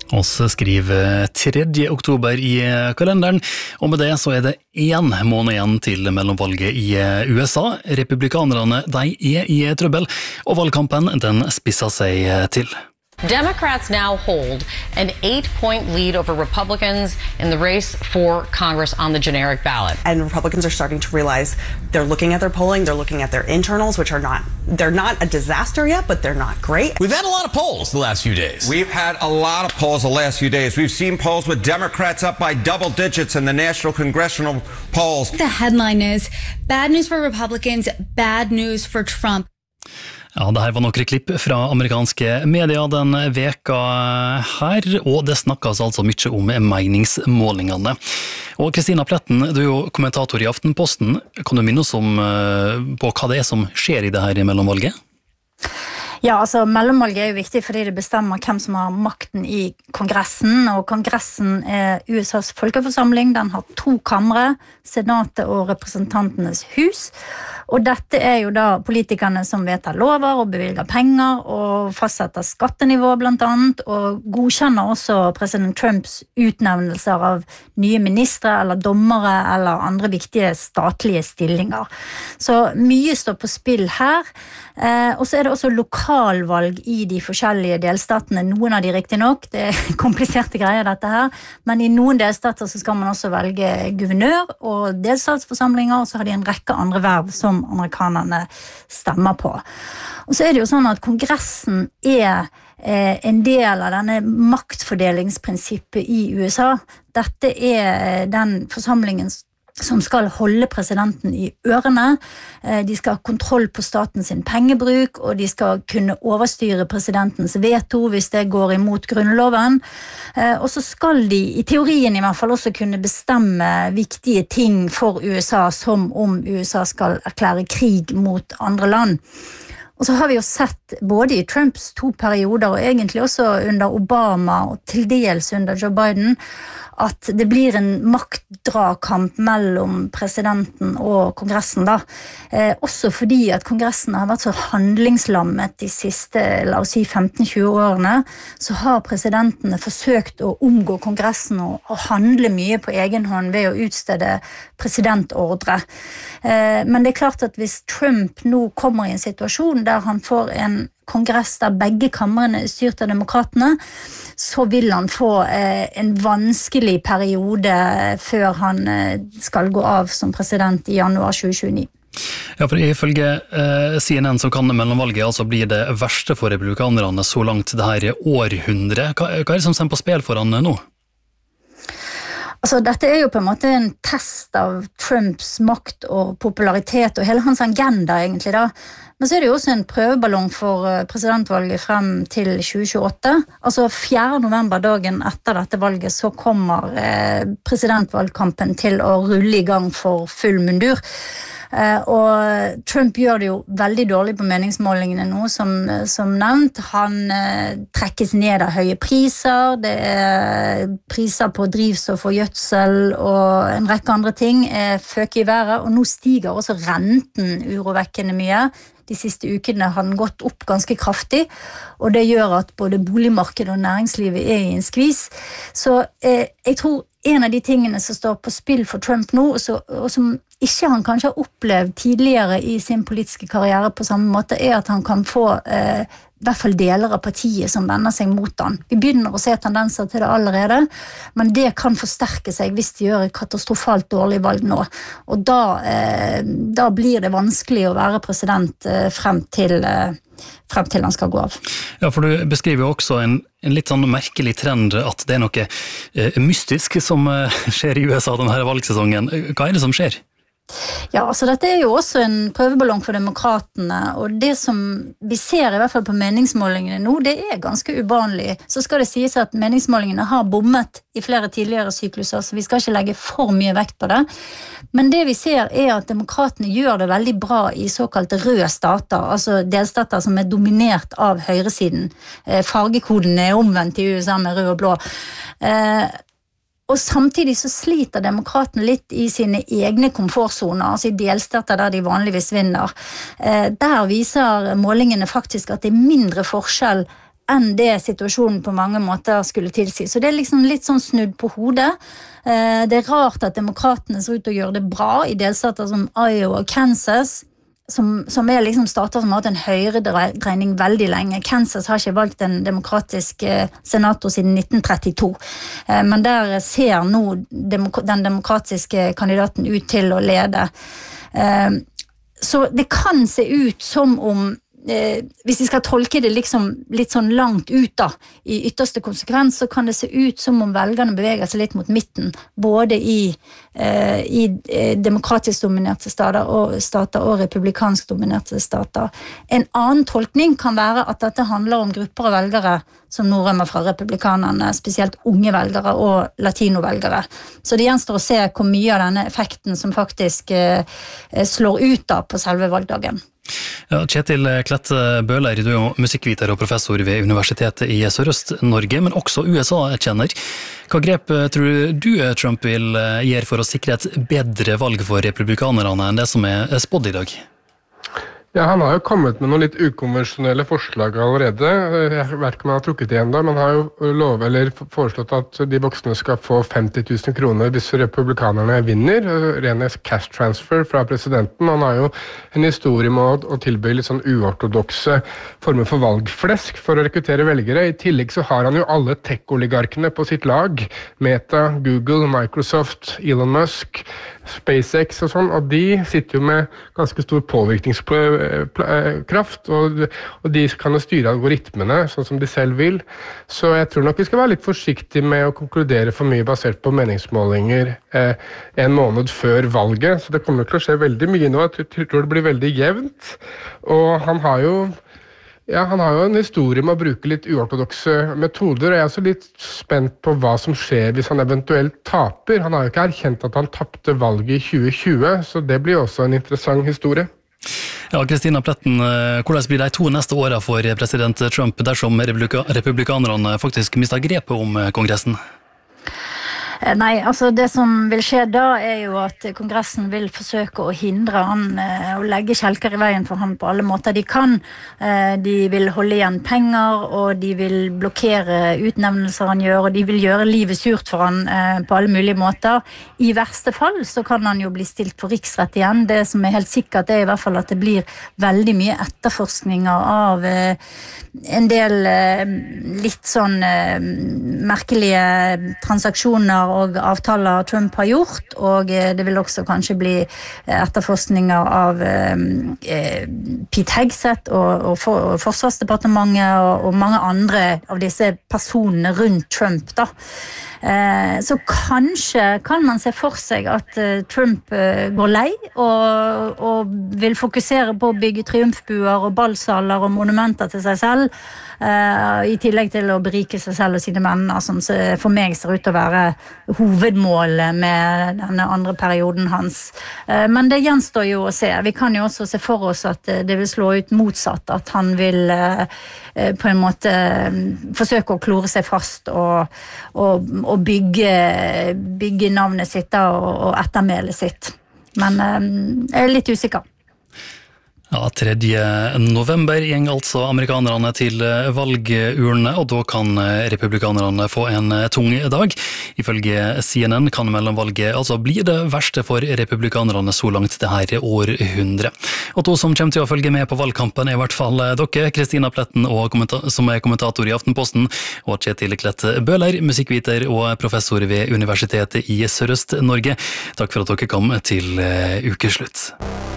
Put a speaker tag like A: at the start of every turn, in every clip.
A: Oss skriver 3. oktober i kalenderen, og med det så det 1 måned igjen til mellomvalget i USA. Republikanerne, de i trøbbel, og valgkampen den spisser seg til.
B: Democrats now hold an 8-point lead over Republicans in the race for Congress on the generic ballot.
C: And Republicans are starting to realize they're looking at their polling, they're looking at their internals, which are they're not a disaster yet, but they're not great.
D: We've had a lot of polls the last few days.
E: We've had a lot of polls the last few days. We've seen polls with Democrats up by double digits in the national congressional polls.
F: The headline is, bad news for Republicans, bad news for Trump.
A: Ja, det her var noen klipp fra amerikanske medier den veka her, og det snakkes altså mye om meningsmålingene. Og Kristina Pletten, du jo kommentator i Aftenposten. Kan du minne oss om på hva det som skjer i det her mellomvalget?
G: Ja, altså mellomvalget jo viktig fordi det bestemmer hvem som har makten i Kongressen, og Kongressen USAs folkeforsamling. Den har 2 kamre, Senatet og Representantenes hus. Og dette jo da politikerne som vedtar lover og bevilger penger og fastsetter skattenivå blant annet, og godkjenner også president Trumps utnevnelser av nye ministre eller dommere eller andre viktige statlige stillinger. Så mye står på spill her, og så det også lokalvalg i de forskjellige delstatene. Noen av de riktig nok, det kompliserte greier dette her, men i noen delstater så skal man også velge guvernør og delstatsforsamlinger, og så har de en rekke andre verv som amerikanerne stemmer på. Og så det jo sånn at Kongressen en del av denne maktfordelingsprinsippet i USA. Dette den forsamlingen som skal holde presidenten i ørene. De skal ha kontroll på statens pengebruk, og de skal kunne overstyre presidentens veto hvis det går imot grunnloven. Og så skal de, i teorien i hvert fall, også kunne bestemme viktige ting for USA, som om USA skal erklære krig mot andre land. Og så har vi jo sett både i Trumps 2 perioder, og egentlig også under Obama, og til dels under Joe Biden, at det blir en maktdragkamp mellom presidenten og Kongressen da. Også fordi at Kongressen har vært så handlingslammet de siste, la oss si 15-20 årene, så har presidentene forsøkt å omgå Kongressen og handle mye på egen hånd ved å utstede presidentordre. Men det klart at hvis Trump nå kommer i en situasjon der han får en kongress der begge kamrene styrt av demokratene, så vil han få en vanskelig periode før han skal gå av som president i januar 2029.
A: Ja, for ifølge CNN så kan mellomvalget altså bli det verste for republikanerne så langt det her århundre. Hva det som står på spill for han nå?
G: Altså, dette jo på en måte en test av Trumps makt og popularitet og hele hans agenda egentlig da. Men så det jo også en prøveballong for presidentvalget frem til 2028. Altså 4. november, dagen etter dette valget, så kommer presidentvalgkampen til å rulle i gang for full mundur. Og Trump gjør det jo veldig dårlig på meningsmålingene nå, som nevnt. Han trekkes ned av høye priser, det priser på drivstoff og gjødsel og en rekke andre ting føk i været, og nå stiger også renten urovekkende mye. De siste ukene har den gått opp ganske kraftig, og det gjør at både boligmarkedet og næringslivet i en skvis. Så jeg tror en av de tingene som står på spill for Trump nå, og som ikke han kanskje har opplevd tidligere i sin politiske karriere på samme måte, at han kan få i hvert fall deler av partiet som vender seg mot han. Vi begynner å se tendenser til det allerede, men det kan forsterke seg hvis de gjør et katastrofalt dårlig valg nå. Og da blir det vanskelig å være president frem til han skal gå av.
A: Ja, for du beskriver jo også en litt sånn merkelig trend at det noe mystisk som skjer i USA denne valgsesongen. Hva det som skjer?
G: Ja, altså dette jo også en prøveballong for demokratene, og det som vi ser i hvert fall på meningsmålingene nå, det ganske uvanlig. Så skal det sies at meningsmålingene har bommet i flere tidligere sykluser, så vi skal ikke legge for mye vekt på det. Men det vi ser at demokratene gjør det veldig bra i såkalte røde stater, altså delstater som dominert av høyresiden. Fargekoden omvendt i USA med rød og blå. Og samtidig så sliter demokratene litt i sine egne komfortzoner, altså i delstater der de vanligvis vinner. Der viser målingene faktisk at det mindre forskjell enn det situasjonen på mange måter skulle tilsi. Så det liksom litt sånn snudd på hodet. Det rart at demokratene ser ut til å gjøre det bra i delstater som Iowa og Kansas, som liksom stater som har hatt en høyredreining veldig lenge. Kansas har ikke valgt en demokratisk senator siden 1932, men der ser nå den demokratiske kandidaten ut til å lede. Så det kan se ut som om hvis vi skal tolke det liksom litt sånn langt ut da, i ytterste konsekvens, så kan det se ut som om velgerne beveger seg litt mot midten, både i demokratisk dominerte stater og republikansk dominerte stater. En annen tolkning kan være at dette handler om grupper av velgere som nå rømmer fra republikanerne, spesielt unge velgere og latinovelgere. Så det gjenstår å se hvor mye av denne effekten som faktisk slår ut da på selve valgdagen.
A: Ja, Kjetil Klette Bøhler, du er musikkviter og professor ved Universitetet i Sørøst-Norge, men også USA-kjenner. Hva grep tror du Trump vil gjøre for å sikre et bedre valg for republikanerne enn det som er spådd i dag?
H: Ja, han har jo kommet med noen litt ukonvensjonelle forslag allerede. Jeg vet ikke om han har trukket det enda, men han har jo foreslått at de voksne skal få 50 000 kroner hvis republikanerne vinner. Rene cash transfer fra presidenten. Han har jo en historie med å tilby litt sånn uortodokse former for valgflesk for å rekruttere velgere. I tillegg så har han jo alle tech-oligarkene på sitt lag. Meta, Google, Microsoft, Elon Musk, SpaceX og sånn, og de sitter jo med ganske stor påvirkningskraft, og de kan jo styre algoritmene sånn som de selv vil. Så jeg tror nok vi skal være litt forsiktige med å konkludere for mye basert på meningsmålinger en måned før valget, så det kommer til å skje veldig mye nå. Jeg tror det blir veldig jevnt, og han har jo en historie med å bruke litt uortodokse metoder, og jeg er også litt spent på hva som skjer hvis han eventuelt taper. Han har jo ikke erkjent at han tappte valget i 2020, så det blir også en interessant historie.
A: Ja, Kristina Pletten, hvordan blir de 2 neste årene for president Trump dersom republikanerne faktisk mister grepet om kongressen?
G: Nei, altså det som vil skje da er jo at kongressen vil forsøke å hindre han å legge kjelker i veien for han på alle måter de kan. De vil holde igjen penger, og de vil blokkere utnevnelser han gjør, og de vil gjøre livet surt for han på alle mulige måter. I verste fall så kan han jo bli stilt for riksrett igjen. Det som er helt sikkert er i hvert fall at det blir veldig mye etterforskninger av en del litt sånn merkelige transaksjoner og avtaler Trump har gjort, og det vil også kanskje bli etterforskninger av Pete Hegseth og Forsvarsdepartementet og mange andre av disse personene rundt Trump da. Så kanskje kan man se for seg at Trump går lei og vil fokusere på å bygge triumfbuer og ballsaler og monumenter til seg selv, i tillegg til å berike seg selv og sine venner, som for meg ser ut til å være hovedmålet med denne andre perioden hans. Men det gjenstår jo å se. Vi kan jo også se for oss at det vil slå ut motsatt, at han vil på en måte forsøke å klore seg fast og bygge navnet sitt og ettermælet sitt. Men jeg er litt usikker.
A: Ja, 3. november gjeng altså amerikanerne til valgurnene, og da kan republikanerne få en tung dag. Ifølge CNN kan mellomvalget altså bli det verste for republikanerne så langt det her århundre. Og to som kommer til å følge med på valgkampen er i hvert fall dere, Kristina Pletten, som er kommentator i Aftenposten, og Kjetil Klette Bøhler, musikkviter og professor ved Universitetet i Sørøst-Norge. Takk for at dere kom til ukeslutt.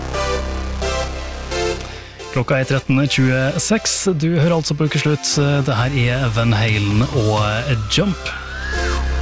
A: Klokka er 13.26. Du hører altså på ukeslutt. Det her er Van Halen og Jump.